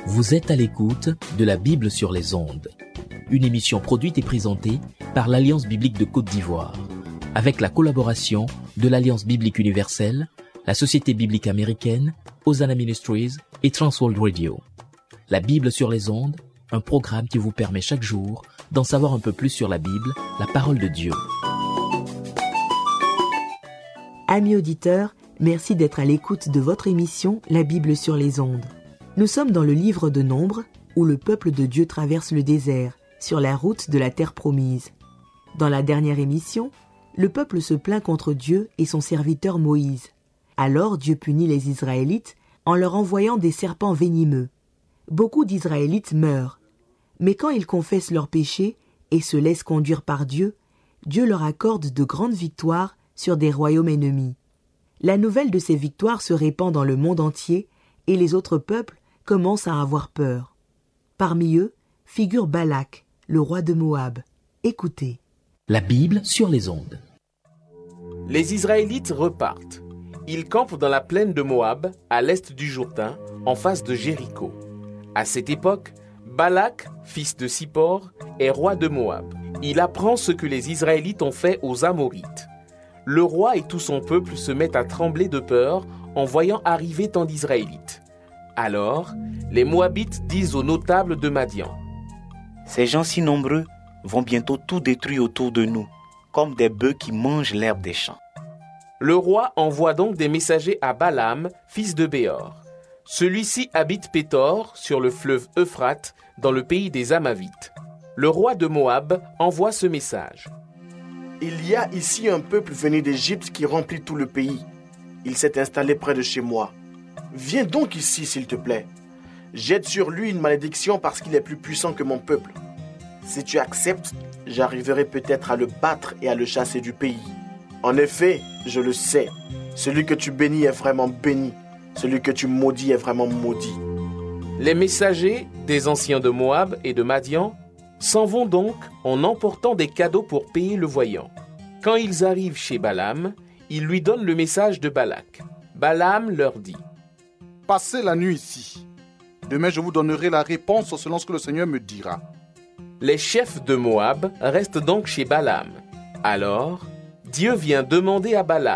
Vous êtes à l'écoute de la Bible sur les ondes, une émission produite et présentée par l'Alliance biblique de Côte d'Ivoire, avec la collaboration de l'Alliance biblique universelle, la Société biblique américaine, Hosanna Ministries et Transworld Radio. La Bible sur les ondes, un programme qui vous permet chaque jour d'en savoir un peu plus sur la Bible, la parole de Dieu. Amis auditeurs, merci d'être à l'écoute de votre émission La Bible sur les ondes. Nous sommes dans le livre de Nombres, où le peuple de Dieu traverse le désert, sur la route de la terre promise. Dans la dernière émission, le peuple se plaint contre Dieu et son serviteur Moïse. Alors Dieu punit les Israélites en leur envoyant des serpents venimeux. Beaucoup d'Israélites meurent. Mais quand ils confessent leurs péchés et se laissent conduire par Dieu, Dieu leur accorde de grandes victoires sur des royaumes ennemis. La nouvelle de ces victoires se répand dans le monde entier et les autres peuples commencent à avoir peur. Parmi eux figure Balak, le roi de Moab. Écoutez. La Bible sur les ondes. Les Israélites repartent. Ils campent dans la plaine de Moab, à l'est du Jourdain, en face de Jéricho. À cette époque, Balak, fils de Sippor, est roi de Moab. Il apprend ce que les Israélites ont fait aux Amorites. Le roi et tout son peuple se mettent à trembler de peur en voyant arriver tant d'Israélites. Alors, les Moabites disent aux notables de Madian : « Ces gens si nombreux vont bientôt tout détruire autour de nous, comme des bœufs qui mangent l'herbe des champs. » Le roi envoie donc des messagers à Balaam, fils de Béor. Celui-ci habite Pétor, sur le fleuve Euphrate, dans le pays des Amavites. Le roi de Moab envoie ce message. « Il y a ici un peuple venu d'Égypte qui remplit tout le pays. Il s'est installé près de chez moi. Viens donc ici, s'il te plaît. Jette sur lui une malédiction parce qu'il est plus puissant que mon peuple. Si tu acceptes, j'arriverai peut-être à le battre et à le chasser du pays. En effet, je le sais, celui que tu bénis est vraiment béni, celui que tu maudis est vraiment maudit. » Les messagers, des anciens de Moab et de Madian, s'en vont donc en emportant des cadeaux pour payer le voyant. Quand ils arrivent chez Balaam, ils lui donnent le message de Balak. Balaam leur dit : « Passez la nuit ici. Demain, je vous donnerai la réponse selon ce que le Seigneur me dira. » Les chefs de Moab restent donc chez Balaam. Alors, Dieu vient demander à Balaam :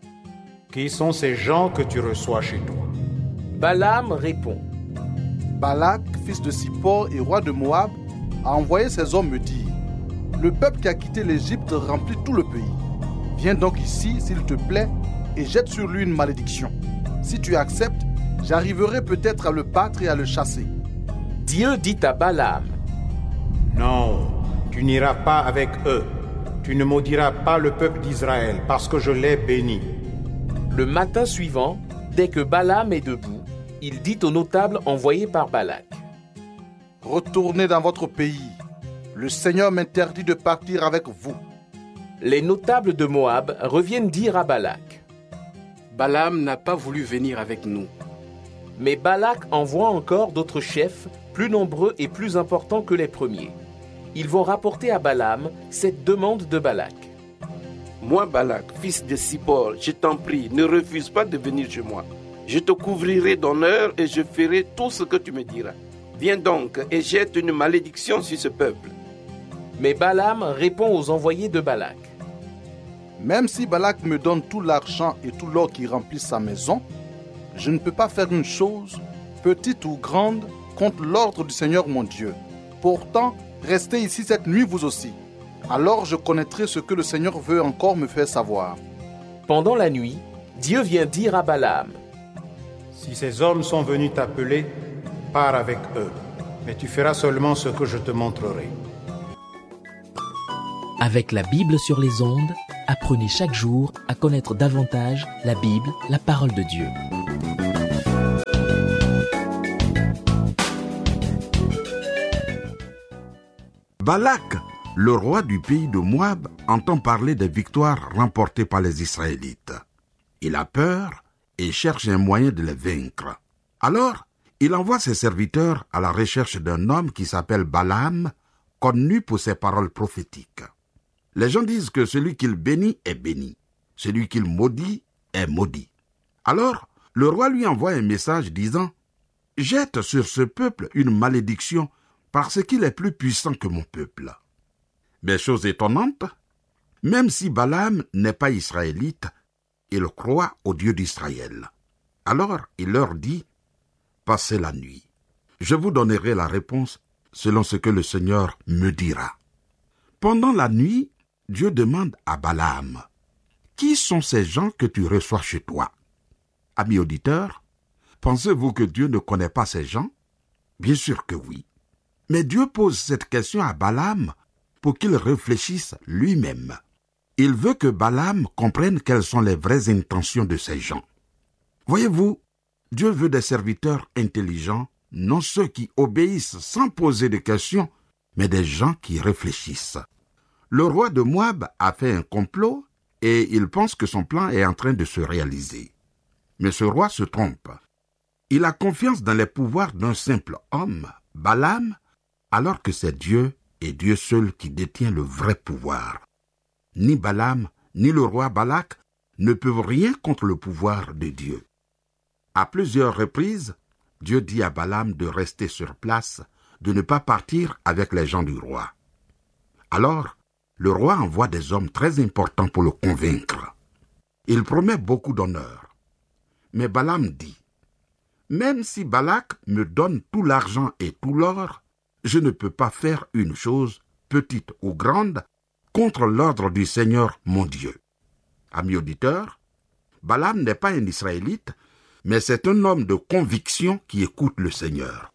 « Qui sont ces gens que tu reçois chez toi ?» Balaam répond : « Balak, fils de Sippor et roi de Moab, a envoyé ses hommes me dire : le peuple qui a quitté l'Égypte remplit tout le pays. Viens donc ici, s'il te plaît, et jette sur lui une malédiction. Si tu acceptes, j'arriverai peut-être à le battre et à le chasser. » Dieu dit à Balaam : « Non, tu n'iras pas avec eux. Tu ne maudiras pas le peuple d'Israël, parce que je l'ai béni. » Le matin suivant, dès que Balaam est debout, il dit aux notables envoyés par Balak : « Retournez dans votre pays. Le Seigneur m'interdit de partir avec vous. » Les notables de Moab reviennent dire à Balak : « Balaam n'a pas voulu venir avec nous. » Mais Balak envoie encore d'autres chefs, plus nombreux et plus importants que les premiers. Ils vont rapporter à Balaam cette demande de Balak. « Moi, Balak, fils de Sippor, je t'en prie, ne refuse pas de venir chez moi. Je te couvrirai d'honneur et je ferai tout ce que tu me diras. Viens donc et jette une malédiction sur ce peuple. » Mais Balaam répond aux envoyés de Balak : « Même si Balak me donne tout l'argent et tout l'or qui remplit sa maison, je ne peux pas faire une chose, petite ou grande, contre l'ordre du Seigneur mon Dieu. Pourtant, restez ici cette nuit vous aussi. Alors je connaîtrai ce que le Seigneur veut encore me faire savoir. » Pendant la nuit, Dieu vient dire à Balaam : « Si ces hommes sont venus t'appeler, pars avec eux, mais tu feras seulement ce que je te montrerai. » Avec la Bible sur les ondes, apprenez chaque jour à connaître davantage la Bible, la parole de Dieu. Balak, le roi du pays de Moab, entend parler des victoires remportées par les Israélites. Il a peur et cherche un moyen de les vaincre. Alors, il envoie ses serviteurs à la recherche d'un homme qui s'appelle Balaam, connu pour ses paroles prophétiques. Les gens disent que celui qu'il bénit est béni, celui qu'il maudit est maudit. Alors, le roi lui envoie un message disant : jette sur ce peuple une malédiction parce qu'il est plus puissant que mon peuple. Mais chose étonnante, même si Balaam n'est pas israélite, il croit au Dieu d'Israël. Alors il leur dit, « Passez la nuit. Je vous donnerai la réponse selon ce que le Seigneur me dira. » Pendant la nuit, Dieu demande à Balaam, « Qui sont ces gens que tu reçois chez toi ?» Amis auditeurs, pensez-vous que Dieu ne connaît pas ces gens? Bien sûr que oui. Mais Dieu pose cette question à Balaam pour qu'il réfléchisse lui-même. Il veut que Balaam comprenne quelles sont les vraies intentions de ces gens. Voyez-vous, Dieu veut des serviteurs intelligents, non ceux qui obéissent sans poser de questions, mais des gens qui réfléchissent. Le roi de Moab a fait un complot et il pense que son plan est en train de se réaliser. Mais ce roi se trompe. Il a confiance dans les pouvoirs d'un simple homme, Balaam, alors que c'est Dieu et Dieu seul qui détient le vrai pouvoir. Ni Balaam, ni le roi Balak ne peuvent rien contre le pouvoir de Dieu. À plusieurs reprises, Dieu dit à Balaam de rester sur place, de ne pas partir avec les gens du roi. Alors, le roi envoie des hommes très importants pour le convaincre. Il promet beaucoup d'honneur. Mais Balaam dit, « Même si Balak me donne tout l'argent et tout l'or, je ne peux pas faire une chose, petite ou grande, contre l'ordre du Seigneur mon Dieu. » Amis auditeurs, Balaam n'est pas un Israélite, mais c'est un homme de conviction qui écoute le Seigneur.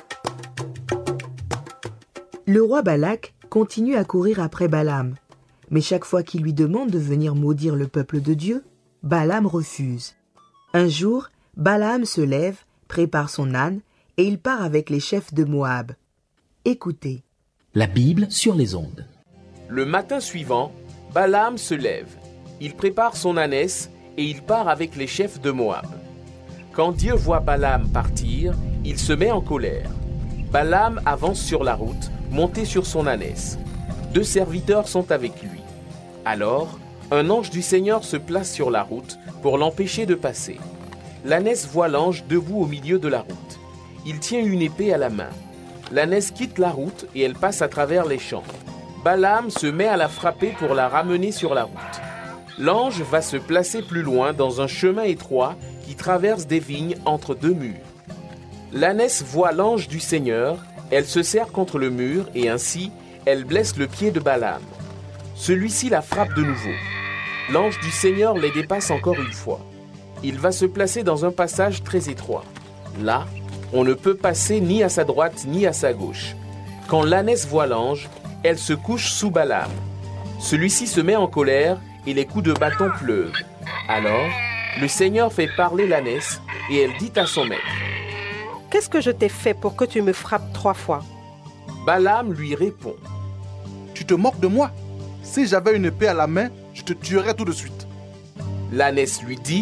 Le roi Balak continue à courir après Balaam, mais chaque fois qu'il lui demande de venir maudire le peuple de Dieu, Balaam refuse. Un jour, Balaam se lève, prépare son âne, et il part avec les chefs de Moab. Écoutez. La Bible sur les ondes. Le matin suivant, Balaam se lève. Il prépare son ânesse et il part avec les chefs de Moab. Quand Dieu voit Balaam partir, il se met en colère. Balaam avance sur la route, monté sur son ânesse. 2 serviteurs sont avec lui. Alors, un ange du Seigneur se place sur la route pour l'empêcher de passer. L'ânesse voit l'ange debout au milieu de la route. Il tient une épée à la main. L'ânesse quitte la route et elle passe à travers les champs. Balaam se met à la frapper pour la ramener sur la route. L'ange va se placer plus loin dans un chemin étroit qui traverse des vignes entre 2 murs. L'ânesse voit l'ange du Seigneur, elle se serre contre le mur et ainsi, elle blesse le pied de Balaam. Celui-ci la frappe de nouveau. L'ange du Seigneur les dépasse encore une fois. Il va se placer dans un passage très étroit. Là, on ne peut passer ni à sa droite ni à sa gauche. Quand l'ânesse voit l'ange, elle se couche sous Balaam. Celui-ci se met en colère et les coups de bâton pleuvent. Alors, le Seigneur fait parler l'ânesse et elle dit à son maître, « Qu'est-ce que je t'ai fait pour que tu me frappes 3 fois ?» Balaam lui répond, « Tu te moques de moi? Si j'avais une épée à la main, je te tuerais tout de suite. » L'ânesse lui dit,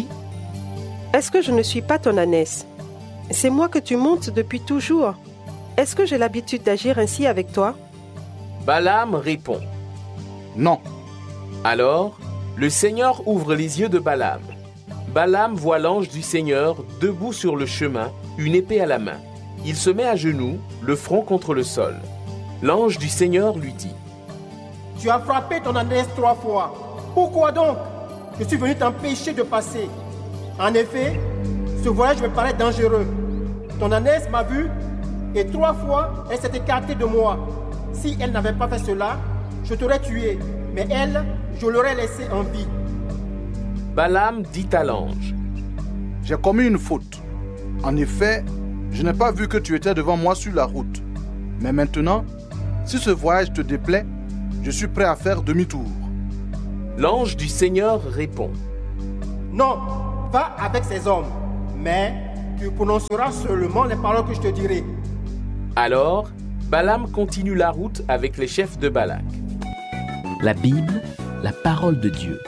« Est-ce que je ne suis pas ton ânesse? C'est moi que tu montes depuis toujours. Est-ce que j'ai l'habitude d'agir ainsi avec toi ?» Balaam répond, « Non. » Alors, le Seigneur ouvre les yeux de Balaam. Balaam voit l'ange du Seigneur debout sur le chemin, une épée à la main. Il se met à genoux, le front contre le sol. L'ange du Seigneur lui dit, « Tu as frappé ton ânesse 3 fois. Pourquoi donc? Je suis venu t'empêcher de passer. En effet, ce voyage me paraît dangereux. Ton ânesse m'a vu et 3 fois, elle s'est écartée de moi. Si elle n'avait pas fait cela, je t'aurais tué. Mais elle, je l'aurais laissée en vie. » Balaam dit à l'ange, « J'ai commis une faute. En effet, je n'ai pas vu que tu étais devant moi sur la route. Mais maintenant, si ce voyage te déplaît, je suis prêt à faire demi-tour. » L'ange du Seigneur répond, « Non, va avec ces hommes, mais tu prononceras seulement les paroles que je te dirai. » Alors, Balaam continue la route avec les chefs de Balak. La Bible, la parole de Dieu.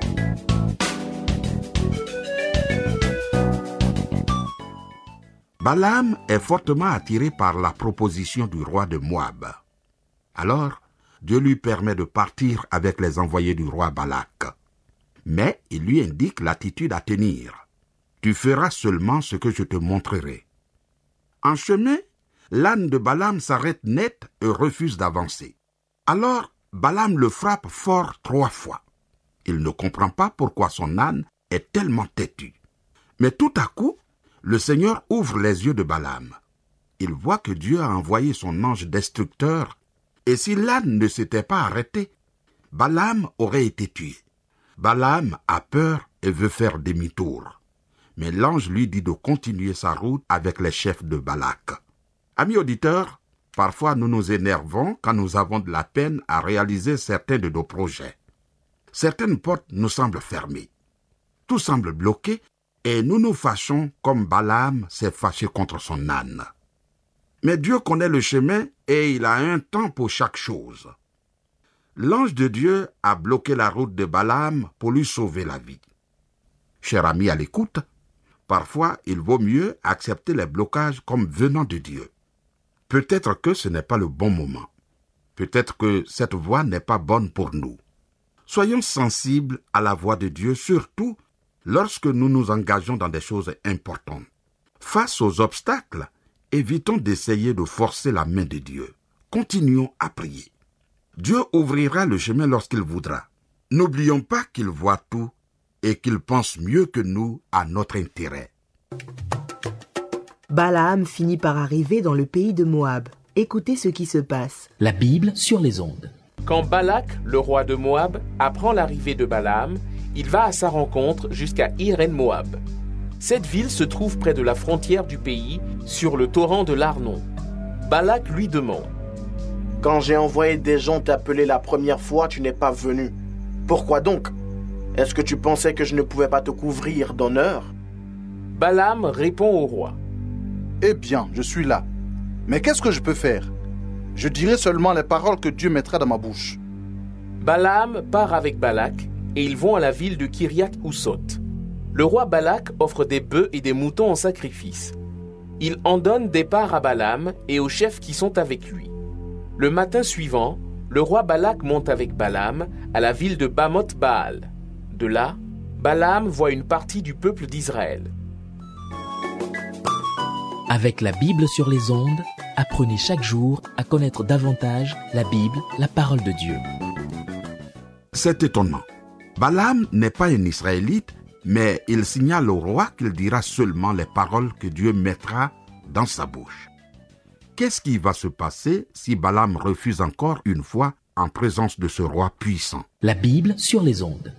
Balaam est fortement attiré par la proposition du roi de Moab. Alors, Dieu lui permet de partir avec les envoyés du roi Balak. Mais il lui indique l'attitude à tenir. « Tu feras seulement ce que je te montrerai. » En chemin, l'âne de Balaam s'arrête net et refuse d'avancer. Alors, Balaam le frappe fort 3 fois. Il ne comprend pas pourquoi son âne est tellement têtu. Mais tout à coup, le Seigneur ouvre les yeux de Balaam. Il voit que Dieu a envoyé son ange destructeur, et si l'âne ne s'était pas arrêté, Balaam aurait été tué. Balaam a peur et veut faire demi-tour. Mais l'ange lui dit de continuer sa route avec les chefs de Balak. Amis auditeurs, parfois nous nous énervons quand nous avons de la peine à réaliser certains de nos projets. Certaines portes nous semblent fermées. Tout semble bloqué et nous nous fâchons comme Balaam s'est fâché contre son âne. Mais Dieu connaît le chemin et il a un temps pour chaque chose. L'ange de Dieu a bloqué la route de Balaam pour lui sauver la vie. Cher ami à l'écoute, parfois il vaut mieux accepter les blocages comme venant de Dieu. Peut-être que ce n'est pas le bon moment. Peut-être que cette voie n'est pas bonne pour nous. Soyons sensibles à la voix de Dieu, surtout lorsque nous nous engageons dans des choses importantes. Face aux obstacles, évitons d'essayer de forcer la main de Dieu. Continuons à prier. Dieu ouvrira le chemin lorsqu'il voudra. N'oublions pas qu'il voit tout et qu'il pense mieux que nous à notre intérêt. Balaam finit par arriver dans le pays de Moab. Écoutez ce qui se passe. La Bible sur les ondes. Quand Balak, le roi de Moab, apprend l'arrivée de Balaam, il va à sa rencontre jusqu'à Ir-en-Moab. Cette ville se trouve près de la frontière du pays, sur le torrent de l'Arnon. Balak lui demande: « Quand j'ai envoyé des gens t'appeler la première fois, tu n'es pas venu. Pourquoi donc? Est-ce que tu pensais que je ne pouvais pas te couvrir d'honneur ?» Balaam répond au roi: « Eh bien, je suis là. Mais qu'est-ce que je peux faire? Je dirai seulement les paroles que Dieu mettra dans ma bouche. » Balaam part avec Balak et ils vont à la ville de Kiriath-Houssot. Le roi Balak offre des bœufs et des moutons en sacrifice. Il en donne des parts à Balaam et aux chefs qui sont avec lui. Le matin suivant, le roi Balak monte avec Balaam à la ville de Bamoth-Baal. De là, Balaam voit une partie du peuple d'Israël. Avec la Bible sur les ondes, apprenez chaque jour à connaître davantage la Bible, la parole de Dieu. C'est étonnant. Balaam n'est pas un Israélite, mais il signale au roi qu'il dira seulement les paroles que Dieu mettra dans sa bouche. Qu'est-ce qui va se passer si Balaam refuse encore une fois en présence de ce roi puissant? La Bible sur les ondes.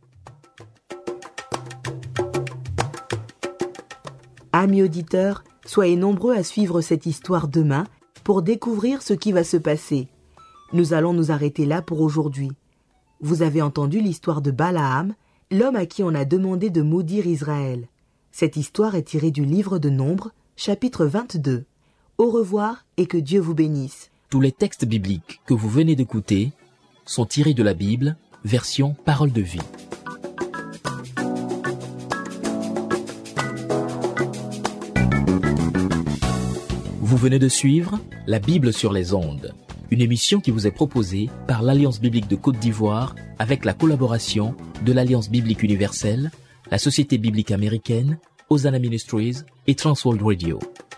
Amis auditeurs, soyez nombreux à suivre cette histoire demain pour découvrir ce qui va se passer. Nous allons nous arrêter là pour aujourd'hui. Vous avez entendu l'histoire de Balaam, l'homme à qui on a demandé de maudire Israël. Cette histoire est tirée du livre de Nombres, chapitre 22. Au revoir et que Dieu vous bénisse. Tous les textes bibliques que vous venez d'écouter sont tirés de la Bible, version Parole de vie. Vous venez de suivre La Bible sur les ondes, une émission qui vous est proposée par l'Alliance biblique de Côte d'Ivoire avec la collaboration de l'Alliance biblique universelle, la Société biblique américaine, Hosanna Ministries et Transworld Radio.